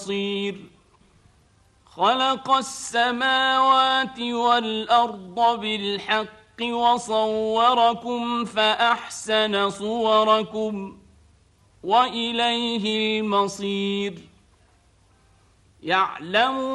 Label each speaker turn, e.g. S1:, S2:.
S1: خلق السماوات والأرض بالحق وصوركم فأحسن صوركم وإليه المصير. يعلم